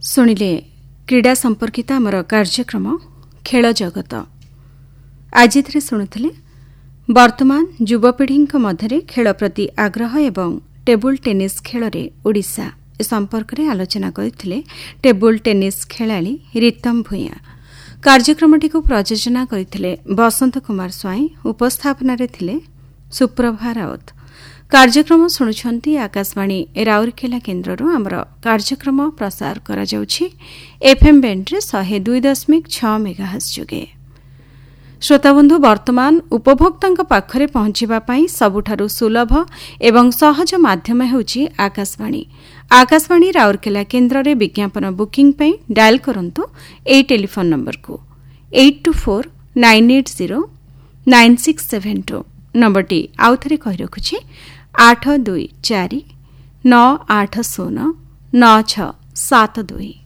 ଶୁଣିଲେ କ୍ରୀଡ଼ା ସମ୍ପର୍କିତ ଆମର କାର୍ଯ୍ୟକ୍ରମ ଖେଳ ଜଗତ। ଆଜି ଏଥିରେ ଶୁଣୁଥିଲେ ବର୍ତ୍ତମାନ ଯୁବପିଢ଼ିଙ୍କ ମଧ୍ୟରେ ଖେଳ ପ୍ରତି ଆଗ୍ରହ ଏବଂ ଟେବୁଲ ଟେନିସ୍ ଖେଳରେ ଓଡ଼ିଶା ଏ ସମ୍ପର୍କରେ ଆଲୋଚନା କରିଥିଲେ ଟେବୁଲ ଟେନିସ୍ ଖେଳାଳି ରୀତମ ଭୂୟାଁ। କାର୍ଯ୍ୟକ୍ରମଟିକୁ ପ୍ରଯୋଜନା କରିଥିଲେ ବସନ୍ତ କୁମାର ସ୍ୱାଇଁ, ଉପସ୍ଥାପନାରେ ଥିଲେ ସୁପ୍ରଭା ରାଉତ। କାର୍ଯ୍ୟକ୍ରମ ଶୁଣୁଛନ୍ତି ଆକାଶବାଣୀ ରାଉରକେଲା କେନ୍ଦ୍ରରୁ। ଆମର କାର୍ଯ୍ୟକ୍ରମ ପ୍ରସାର କରାଯାଉଛି ଏଫ୍ଏମ୍ ବ୍ୟାଣ୍ଡରେ 102.6 ମେଗାହର୍ଟ୍ଜ ଯୋଗେ। ଶ୍ରୋତାବନ୍ଧୁ, ବର୍ତ୍ତମାନ ଉପଭୋକ୍ତାଙ୍କ ପାଖରେ ପହଞ୍ଚିବା ପାଇଁ ସବୁଠାରୁ ସୁଲଭ ଏବଂ ସହଜ ମାଧ୍ୟମ ହେଉଛି ଆକାଶବାଣୀ। ଆକାଶବାଣୀ ରାଉରକେଲା କେନ୍ଦ୍ରରେ ବିଜ୍ଞାପନ ବୁକିଂ ପାଇଁ ଡାଏଲ୍ କରନ୍ତୁ ଏହି ଟେଲିଫୋନ୍ ନମ୍ବରକୁ 8249809672। ନମ୍ବରଟି ଆଉଥରେ କହି ରଖୁଛି 8249809672।